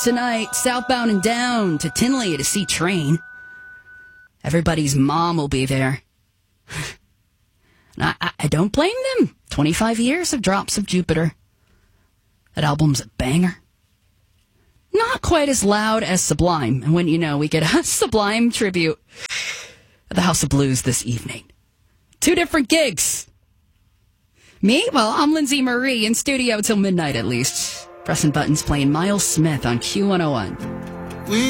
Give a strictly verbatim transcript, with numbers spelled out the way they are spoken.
tonight, southbound and down to Tinley to see Train. Everybody's mom will be there. I, I, I don't blame them. twenty-five years of Drops of Jupiter. That album's a banger. Not quite as loud as Sublime. And when you know, we get a Sublime tribute at the House of Blues this evening. Two different gigs. Me? Well, I'm Lindsay Marie in studio till midnight at least. Pressing buttons playing Miles Smith on Q one oh one.